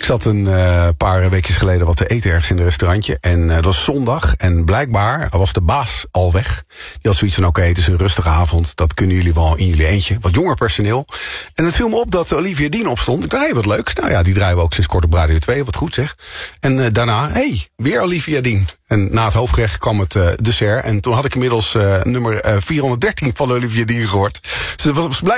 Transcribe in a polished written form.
zat een paar weekjes geleden wat te eten ergens in een restaurantje. En het was zondag. En blijkbaar was de baas al weg. Die had zoiets van, oké, het is een rustige avond. Dat kunnen jullie wel in jullie eentje. Wat jonger personeel. En het viel me op dat Olivia Dean opstond. Ik dacht, hey, wat leuk. Nou ja, die draaien we ook sinds kort op Radio 2. Wat goed zeg. En daarna, weer Olivia Dean. En na het hoofdgerecht kwam het dessert. En toen had ik inmiddels nummer 413 van Olivia Dean gehoord. Dus het was